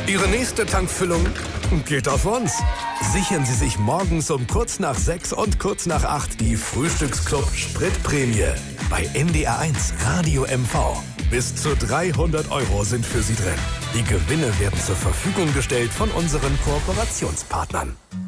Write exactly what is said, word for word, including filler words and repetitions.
Ihre nächste Tankfüllung geht auf uns. Sichern Sie sich morgens um kurz nach sechs und kurz nach acht die Frühstücksclub Spritprämie bei N D R eins Radio M V. Bis zu dreihundert Euro sind für Sie drin. Die Gewinne werden zur Verfügung gestellt von unseren Kooperationspartnern.